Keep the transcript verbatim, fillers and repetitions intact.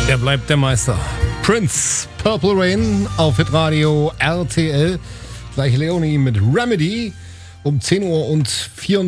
Er bleibt der Meister. Prince, Purple Rain auf Hitradio R T L. Gleich Leonie mit Remedy um zehn Uhr und vierunddreißig